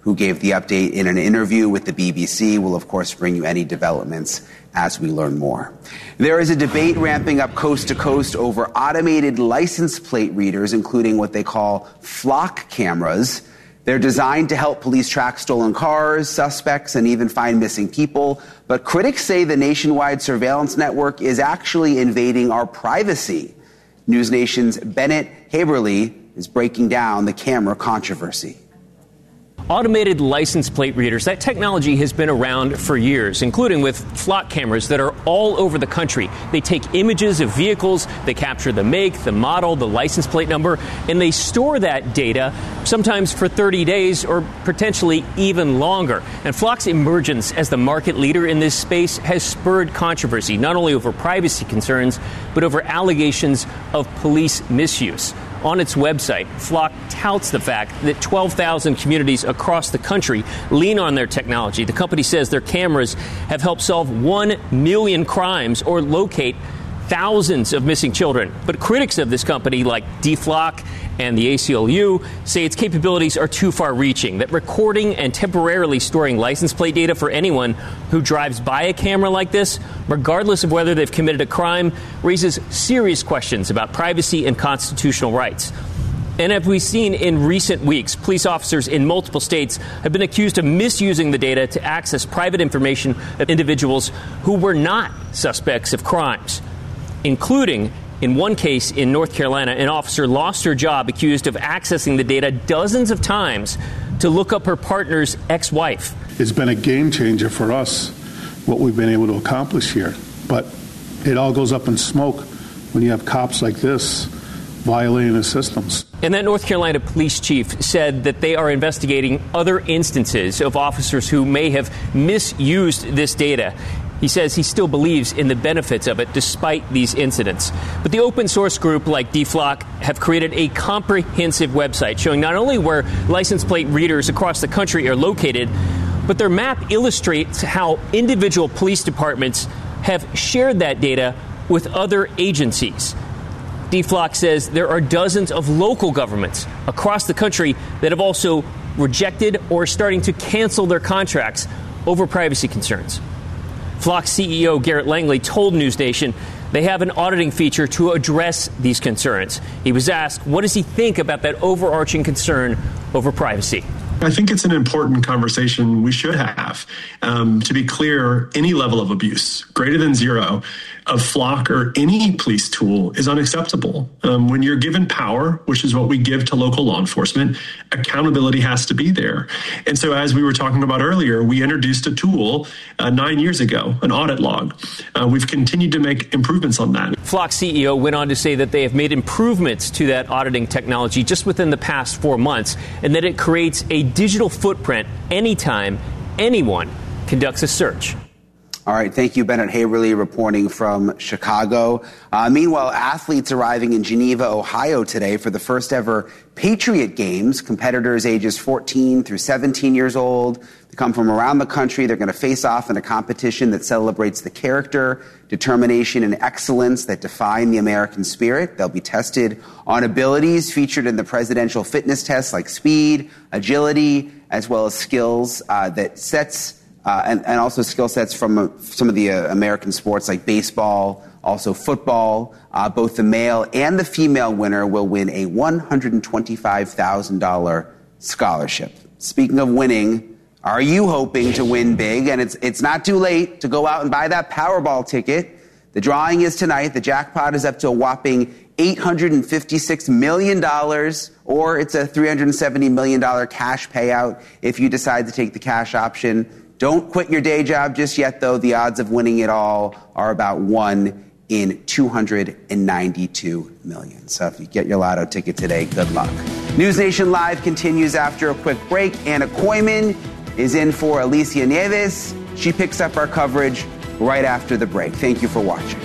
who gave the update in an interview with the BBC. We'll, of course, bring you any developments as we learn more. There is a debate ramping up coast to coast over automated license plate readers, including what they call flock cameras. They're designed to help police track stolen cars, suspects, and even find missing people. But critics say the nationwide surveillance network is actually invading our privacy. News Nation's Bennett Haberly is breaking down the camera controversy. Automated license plate readers, that technology has been around for years, including with flock cameras that are all over the country. They take images of vehicles, they capture the make, the model, the license plate number, and they store that data sometimes for 30 days or potentially even longer. And Flock's emergence as the market leader in this space has spurred controversy, not only over privacy concerns, but over allegations of police misuse. On its website, Flock touts the fact that 12,000 communities across the country lean on their technology. The company says their cameras have helped solve 1 million crimes or locate thousands of missing children. But critics of this company, like DFlock and the ACLU, say its capabilities are too far-reaching, that recording and temporarily storing license plate data for anyone who drives by a camera like this, regardless of whether they've committed a crime, raises serious questions about privacy and constitutional rights. And as we've seen in recent weeks, police officers in multiple states have been accused of misusing the data to access private information of individuals who were not suspects of crimes, including, in one case in North Carolina, an officer lost her job accused of accessing the data dozens of times to look up her partner's ex-wife. It's been a game changer for us, what we've been able to accomplish here. But it all goes up in smoke when you have cops like this violating the systems. And that North Carolina police chief said that they are investigating other instances of officers who may have misused this data. He says he still believes in the benefits of it despite these incidents. But the open source group like DFlock have created a comprehensive website showing not only where license plate readers across the country are located, but their map illustrates how individual police departments have shared that data with other agencies. DFlock says there are dozens of local governments across the country that have also rejected or are starting to cancel their contracts over privacy concerns. Flock CEO Garrett Langley told News Nation they have an auditing feature to address these concerns. He was asked, what does he think about that overarching concern over privacy? I think it's an important conversation we should have. To be clear, any level of abuse, greater than zero, of Flock or any police tool is unacceptable. When you're given power, which is what we give to local law enforcement, accountability has to be there. And so as we were talking about earlier, we introduced a tool 9 years ago, an audit log. We've continued to make improvements on that. Flock CEO went on to say that they have made improvements to that auditing technology just within the past 4 months, and that it creates a digital footprint anytime anyone conducts a search. All right. Thank you, Bennett Haberly, reporting from Chicago. Meanwhile, athletes arriving in Geneva, Ohio today for the first ever Patriot Games. Competitors ages 14 through 17 years old. They come from around the country. They're going to face off in a competition that celebrates the character, determination, and excellence that define the American spirit. They'll be tested on abilities featured in the presidential fitness tests like speed, agility, as well as skills and also skill sets from some of the American sports like baseball, also football. Both the male and the female winner will win a $125,000 scholarship. Speaking of winning, are you hoping to win big? And it's not too late to go out and buy that Powerball ticket. The drawing is tonight. The jackpot is up to a whopping $856 million, or it's a $370 million cash payout if you decide to take the cash option. Don't quit your day job just yet, though. The odds of winning it all are about 1 in 292 million. So if you get your lotto ticket today, good luck. News Nation Live continues after a quick break. Anna Koyman is in for Alicia Nieves. She picks up our coverage right after the break. Thank you for watching.